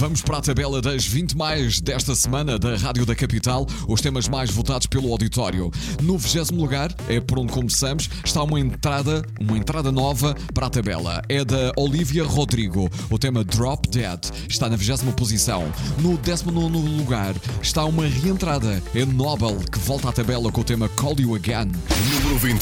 Vamos para a tabela das 20 mais desta semana da Rádio da Capital, os temas mais votados pelo auditório. No 20º lugar, é por onde começamos, está uma entrada nova para a tabela. É da Olivia Rodrigo. O tema Drop Dead está na 20ª posição. No 19º lugar está uma reentrada. É Nobel, que volta à tabela com o tema Call You Again. Número 20.